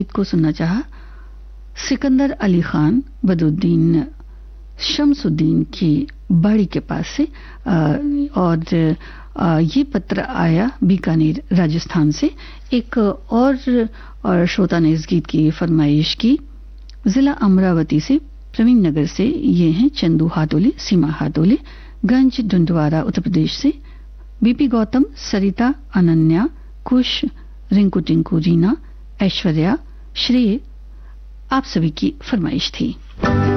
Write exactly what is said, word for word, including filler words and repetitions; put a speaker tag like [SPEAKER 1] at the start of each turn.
[SPEAKER 1] गीत को सुनना चाहा सिकंदर अली खान बदरुद्दीन शमसुद्दीन की बाड़ी के पास से। आ, और आ, ये पत्र आया बीकानेर राजस्थान से। एक और, और श्रोता ने इस गीत की फरमाइश की जिला अमरावती से, प्रवीण नगर से। ये हैं चंदू हातोले, सीमा हातोले, गंज डुंडवारा उत्तर प्रदेश से। बीपी गौतम, सरिता, अनन्या, कुश, रिंकू टिंकू, रीना, ऐश्वर्या, श्रेय, आप सभी की फरमाइश थी।